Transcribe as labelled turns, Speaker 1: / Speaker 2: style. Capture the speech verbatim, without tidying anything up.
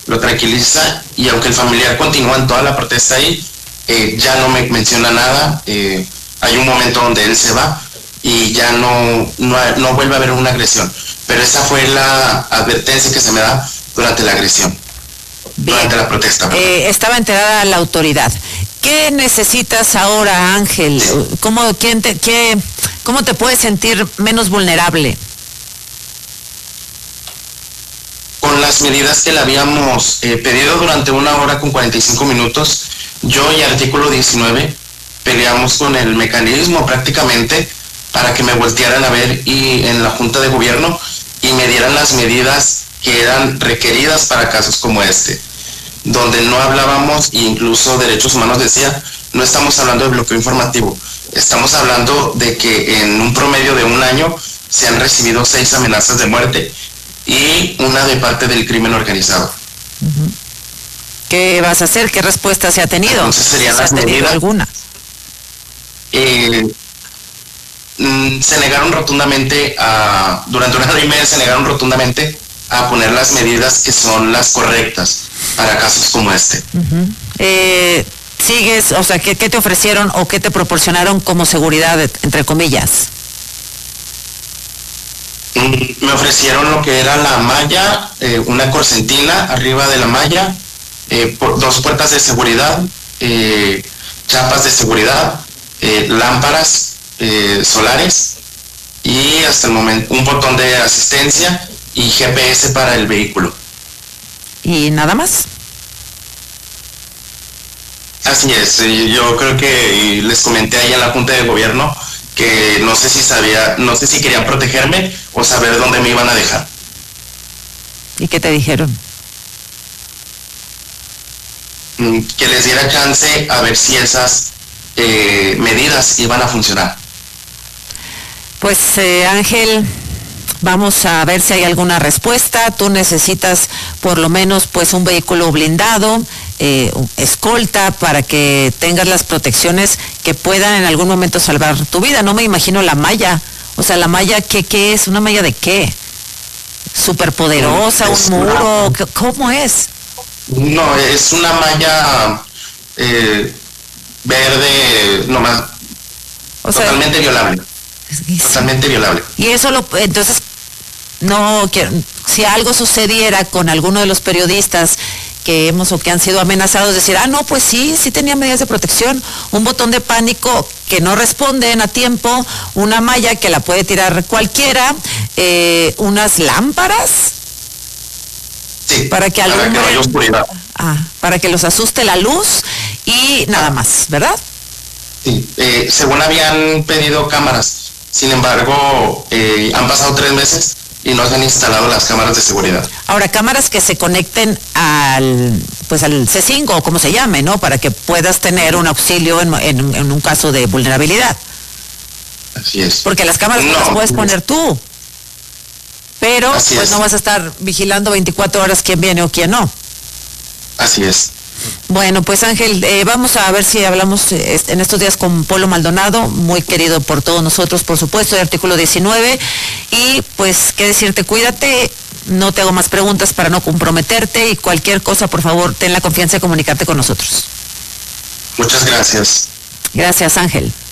Speaker 1: lo tranquiliza, y aunque el familiar continúa en toda la protesta ahí, eh, ya no me menciona nada. Eh, hay un momento donde él se va y ya no, no, no vuelve a haber una agresión. Pero esa fue la advertencia que se me da durante la agresión, Bien. durante la protesta.
Speaker 2: Eh, estaba enterada la autoridad. ¿Qué necesitas ahora, Ángel? ¿Cómo, quién te, qué, ¿Cómo te puedes sentir menos vulnerable?
Speaker 1: Con las medidas que le habíamos eh, pedido durante una hora con cuarenta y cinco minutos, yo y Artículo diecinueve peleamos con el mecanismo prácticamente para que me voltearan a ver y en la Junta de Gobierno y me dieran las medidas que eran requeridas para casos como este, donde no hablábamos, e incluso Derechos Humanos decía, no estamos hablando de bloqueo informativo, estamos hablando de que en un promedio de un año se han recibido seis amenazas de muerte y una de parte del crimen organizado.
Speaker 2: Uh-huh. ¿Qué vas a hacer? ¿Qué respuesta se ha tenido?
Speaker 1: Entonces serían
Speaker 2: ¿Se
Speaker 1: las
Speaker 2: ha tenido
Speaker 1: medidas?
Speaker 2: alguna?
Speaker 1: Eh, mm, se negaron rotundamente a, durante una hora y media se negaron rotundamente a poner las medidas que son las correctas para casos como este.
Speaker 2: Uh-huh. Eh, ¿Sigues, o sea, ¿qué, qué te ofrecieron o qué te proporcionaron como seguridad, entre comillas?
Speaker 1: Me ofrecieron lo que era la malla, eh, una corcentina arriba de la malla, eh, por, dos puertas de seguridad, eh, chapas de seguridad, eh, lámparas eh, solares y hasta el momento un botón de asistencia y G P S para el vehículo.
Speaker 2: ¿Y nada más?
Speaker 1: Así es, eh, yo creo que les comenté ahí en la Junta de Gobierno que no sé si sabía, no sé si querían protegerme o saber dónde me iban a dejar.
Speaker 2: ¿Y qué te dijeron?
Speaker 1: Que les diera chance a ver si esas eh, medidas iban a funcionar.
Speaker 2: Pues eh, Ángel, vamos a ver si hay alguna respuesta. Tú necesitas por lo menos pues un vehículo blindado, eh, escolta, para que tengas las protecciones que puedan en algún momento salvar tu vida. No me imagino la malla. O sea, la malla, ¿qué, qué es? ¿Una malla de qué? ¿Superpoderosa? ¿Un muro? Una... ¿Cómo es?
Speaker 1: No, es una malla eh, verde, nomás, o sea, totalmente violable. Es, totalmente violable.
Speaker 2: Y eso lo, entonces, no, que, si algo sucediera con alguno de los periodistas que hemos o que han sido amenazados, decir, ah, no, pues sí, sí tenía medidas de protección, un botón de pánico que no responden a tiempo, una malla que la puede tirar cualquiera, eh, unas lámparas.
Speaker 1: Sí,
Speaker 2: para que,
Speaker 1: para que no haya oscuridad.
Speaker 2: Ah, para que los asuste la luz y nada más, ¿verdad?
Speaker 1: Sí, eh, según habían pedido cámaras, sin embargo, eh, han pasado tres meses y no se han instalado las cámaras de seguridad.
Speaker 2: Ahora, cámaras que se conecten al, pues al C cinco o como se llame, ¿no? Para que puedas tener un auxilio en, en, en un caso de vulnerabilidad.
Speaker 1: Así es.
Speaker 2: Porque las cámaras no, no las puedes poner tú. Pero Así pues es. No vas a estar vigilando veinticuatro horas quién viene o quién no.
Speaker 1: Así es.
Speaker 2: Bueno, pues Ángel, eh, vamos a ver si hablamos eh, en estos días con Polo Maldonado, muy querido por todos nosotros, por supuesto, de Artículo diecinueve. Y pues, qué decirte, cuídate, no te hago más preguntas para no comprometerte y cualquier cosa, por favor, ten la confianza de comunicarte con nosotros.
Speaker 1: Muchas gracias.
Speaker 2: Gracias, Ángel.